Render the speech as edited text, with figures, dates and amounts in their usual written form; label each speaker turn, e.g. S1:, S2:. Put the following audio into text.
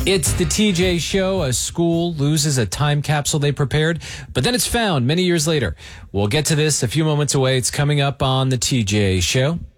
S1: It's the TJ Show. A school loses a time capsule they prepared, but then it's found many years later. We'll get to this a few moments away. It's coming up on the TJ Show.